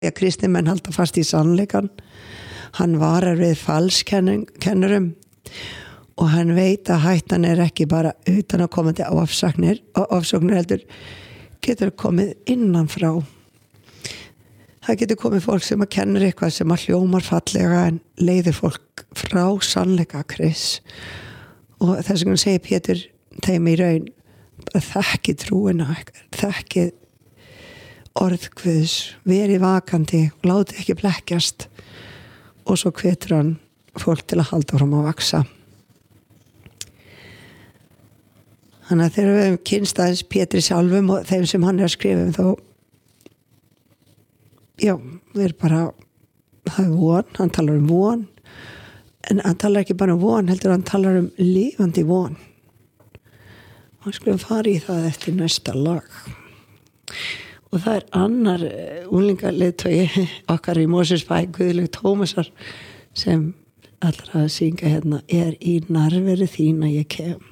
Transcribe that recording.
að kristnir menn halda fast í sannleikan, hann varar við falskennurum og hann veit að hættan ekki bara utan að komandi ofsóknir heldur getur komið innanfrá. Það getur komið fólk sem að kennir eitthvað sem að hljómar fallega en leiðir fólk frá sannleika Krists. Og þess vegna segir Pétur þeim í raun, þekki trúina, þekki orð Guðs, verið vakandi, láti ekki blekkjast og svo hvetur hann fólk til að halda fram að vaksa. Þannig að þegar við hefum kynst aðeins Pétri sjálfum og þeim sem hann að skrifa þá við bara það von, hann talar von en hann talar ekki bara von heldur hann talar lifandi von og hann skulum fara í það eftir næsta lag og það annar unglingaleiðtogi okkar í Mosfellsbæ Guðlaug Tómasar sem allra að syngja hérna í nærveru þín að ég kem.